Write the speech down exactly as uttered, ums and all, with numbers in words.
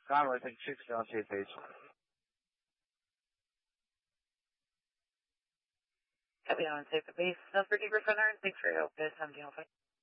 Conroy, thank you, six, down, safe page. Copy on safe base. No for deeper front iron. Thanks for your help, guys. I'm Daniel.